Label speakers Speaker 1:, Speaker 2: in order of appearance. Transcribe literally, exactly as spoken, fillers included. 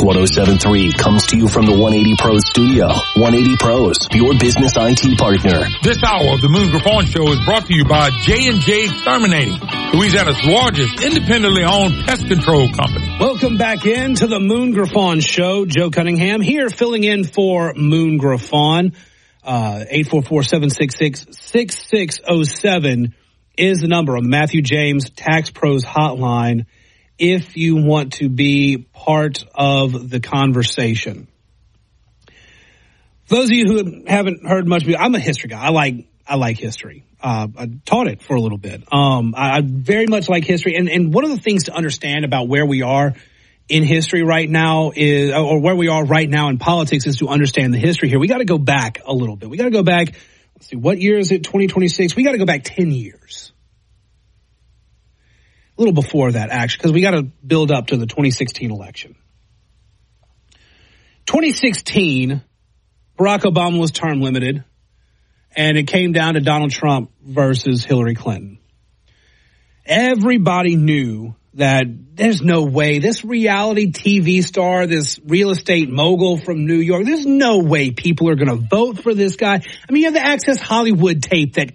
Speaker 1: Talk one oh seven point three comes to you from the one eighty Pros studio. one eighty Pros, your business I T partner.
Speaker 2: This hour of the Moon Griffon Show is brought to you by J and J Exterminating, Louisiana's largest independently owned pest control company.
Speaker 3: Welcome back into the Moon Griffon Show. Joe Cunningham here filling in for Moon Griffon. Uh, eight four four, seven six six, six six zero seven is the number on the Matthew James Tax Pros hotline if you want to be part of the conversation. For those of you who haven't heard much of me, I'm a history guy. I like I like history. Uh, I taught it for a little bit. Um, I, I very much like history. And, and one of the things to understand about where we are in history right now is, or where we are right now in politics, is to understand the history here. We got to go back a little bit. We got to go back. Let's see, what year is it? twenty twenty-six. We got to go back ten years. A little before that, actually, because we got to build up to the twenty sixteen election. twenty sixteen, Barack Obama was term limited, and it came down to Donald Trump versus Hillary Clinton. Everybody knew that there's no way this reality T V star, this real estate mogul from New York, there's no way people are going to vote for this guy. I mean, you have the Access Hollywood tape that